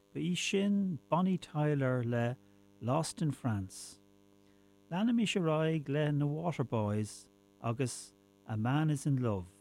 ba í sin Bonnie Tyler le Lost in France. Leanna mi se raig le na Waterboys agus A Man is in Love.